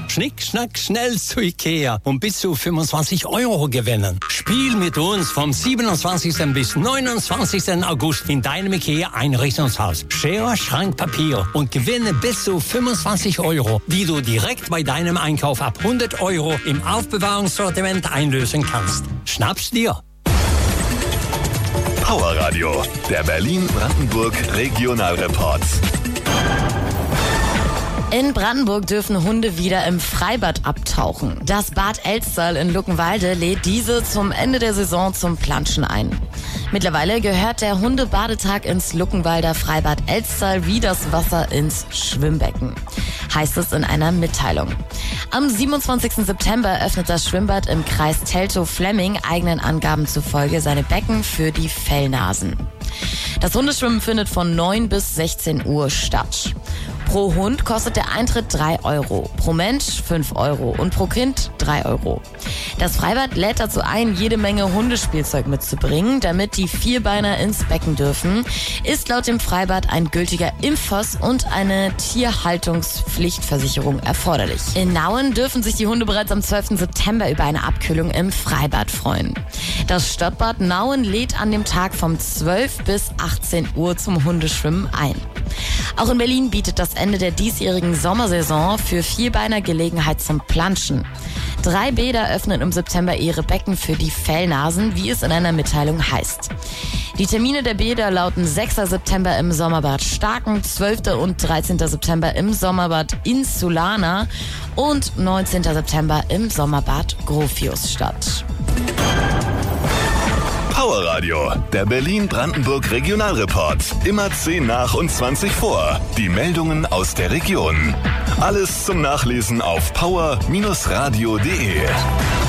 Schnick, schnack, schnell zu Ikea und bis zu 25 € gewinnen. Spiel mit uns vom 27. bis 29. August in deinem Ikea-Einrichtungshaus. Schere, Schrank, Papier und gewinne bis zu 25 €, die du direkt bei deinem Einkauf ab 100 € im Aufbewahrungssortiment einlösen kannst. Schnapp's dir! Power Radio, der Berlin-Brandenburg Regionalreport. In Brandenburg dürfen Hunde wieder im Freibad abtauchen. Das Bad Elsterl in Luckenwalde lädt diese zum Ende der Saison zum Planschen ein. Mittlerweile gehört der Hundebadetag ins Luckenwalder Freibad Elsterl wie das Wasser ins Schwimmbecken, heißt es in einer Mitteilung. Am 27. September öffnet das Schwimmbad im Kreis Teltow-Fläming eigenen Angaben zufolge seine Becken für die Fellnasen. Das Hundeschwimmen findet von 9 bis 16 Uhr statt. Pro Hund kostet der Eintritt 3 €, pro Mensch 5 € und pro Kind 3 €. Das Freibad lädt dazu ein, jede Menge Hundespielzeug mitzubringen, damit die Vierbeiner ins Becken dürfen, ist laut dem Freibad ein gültiger Impfpass und eine Tierhaltungspflichtversicherung erforderlich. In Nauen dürfen sich die Hunde bereits am 12. September über eine Abkühlung im Freibad freuen. Das Stadtbad Nauen lädt an dem Tag vom 12 bis 18 Uhr zum Hundeschwimmen ein. Auch in Berlin bietet das Ende der diesjährigen Sommersaison für Vierbeiner Gelegenheit zum Planschen. 3 Bäder öffnen im September ihre Becken für die Fellnasen, wie es in einer Mitteilung heißt. Die Termine der Bäder lauten 6. September im Sommerbad Starken, 12. und 13. September im Sommerbad Insulana und 19. September im Sommerbad Gropiusstadt. Power Radio, der Berlin-Brandenburg Regionalreport. Immer 10 nach und 20 vor. Die Meldungen aus der Region. Alles zum Nachlesen auf power-radio.de.